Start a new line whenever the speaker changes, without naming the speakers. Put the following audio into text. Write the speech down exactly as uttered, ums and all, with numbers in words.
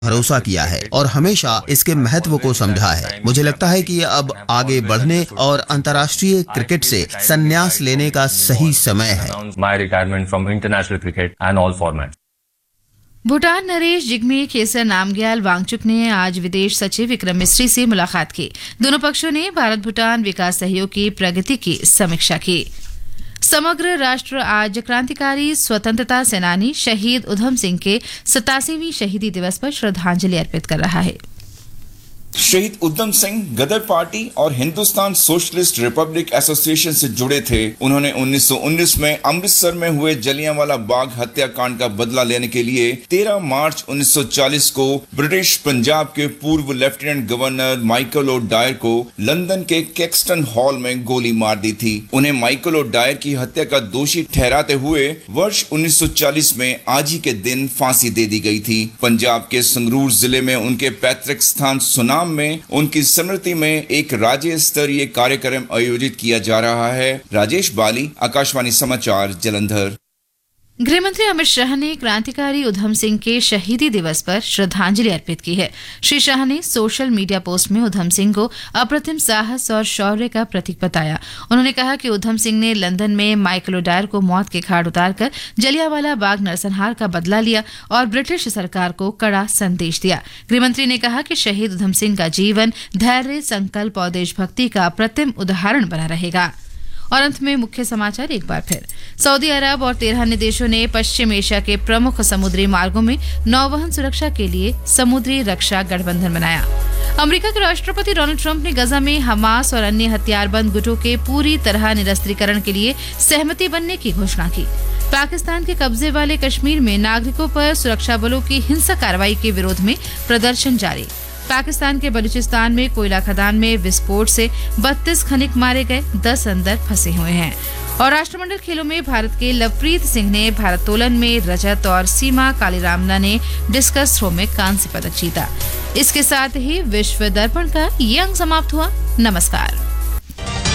भरोसा किया है और हमेशा इसके महत्व को समझा है। मुझे लगता है कि अब आगे बढ़ने और अंतर्राष्ट्रीय क्रिकेट से संन्यास लेने का सही समय है।
भूटान नरेश जिग्मे खेसर नामग्याल वांगचुक ने आज विदेश सचिव विक्रम मिस्री से मुलाकात की। दोनों पक्षों ने भारत भूटान विकास सहयोग की प्रगति की समीक्षा की। समग्र राष्ट्र आज क्रांतिकारी स्वतंत्रता सेनानी शहीद उधम सिंह के सतासीवीं शहीदी दिवस पर श्रद्धांजलि अर्पित कर रहा है।
शहीद उधम सिंह गदर पार्टी और हिंदुस्तान सोशलिस्ट रिपब्लिक एसोसिएशन से जुड़े थे। उन्होंने उन्नीस सौ उन्नीस में अमृतसर में हुए जलियांवाला बाग हत्याकांड का बदला लेने के लिए तेरह मार्च उन्नीस सौ चालीस को ब्रिटिश पंजाब के पूर्व lieutenant governor Michael O Dyer को लंदन के कैक्सटन हॉल में गोली मार दी थी। उन्हें माइकल ओ डायर की हत्या का दोषी ठहराते हुए वर्ष उन्नीस सौ चालीस में आज ही के दिन फांसी दे दी गई थी। पंजाब के संगरूर जिले में उनके पैतृक स्थान सुनाम में उनकी स्मृति में एक राज्य स्तरीय कार्यक्रम आयोजित किया जा रहा है। राजेश बाली, आकाशवाणी समाचार, जालंधर।
गृहमंत्री अमित शाह ने क्रांतिकारी उधम सिंह के शहीदी दिवस पर श्रद्धांजलि अर्पित की है। श्री शाह ने सोशल मीडिया पोस्ट में उधम सिंह को अप्रतिम साहस और शौर्य का प्रतीक बताया। उन्होंने कहा कि उधम सिंह ने लंदन में माइकल ओ डायर को मौत के घाट उतारकर जलियांवाला बाग नरसंहार का बदला लिया और ब्रिटिश सरकार को कड़ा संदेश दिया। गृहमंत्री ने कहा कि शहीद उधम सिंह का जीवन धैर्य, संकल्प और देशभक्ति का अप्रतिम उदाहरण बना रहेगा। और अंत में मुख्य समाचार एक बार फिर। सऊदी अरब और तेरह अन्य देशों ने पश्चिम एशिया के प्रमुख समुद्री मार्गों में नौवहन सुरक्षा के लिए समुद्री रक्षा गठबंधन बनाया। अमेरिका के राष्ट्रपति डोनाल्ड ट्रंप ने गजा में हमास और अन्य हथियारबंद गुटों के पूरी तरह निरस्त्रीकरण के लिए सहमति बनने की घोषणा की। पाकिस्तान के कब्जे वाले कश्मीर में नागरिकों पर सुरक्षा बलों की हिंसक कार्रवाई के विरोध में प्रदर्शन जारी। पाकिस्तान के बलूचिस्तान में कोयला खदान में विस्फोट से बत्तीस खनिक मारे गए, दस अंदर फंसे हुए हैं। और राष्ट्रमंडल खेलों में भारत के लवप्रीत सिंह ने भारोत्तोलन में रजत और सीमा कालीरामना ने डिस्कस थ्रो में कांस्य पदक जीता। इसके साथ ही विश्व दर्पण का ये अंक समाप्त हुआ। नमस्कार।